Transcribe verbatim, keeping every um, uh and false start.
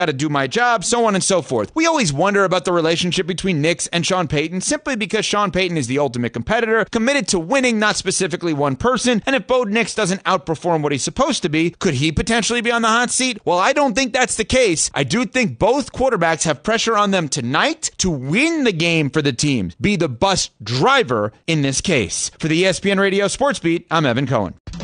got to do my job, so on and so forth. We always wonder about the relationship between Nix and Sean Payton simply because Sean Payton is the ultimate competitor, committed to winning, not specifically one person. And if Bo Nix doesn't outperform what he's supposed to be, could he potentially be on the hot seat? Well, I don't think that's the case. I do think both quarterbacks have pressure on them tonight to win the game for the team, be the bus driver in this case. For the E S P N Radio Sports Beat, I'm Evan Cohen.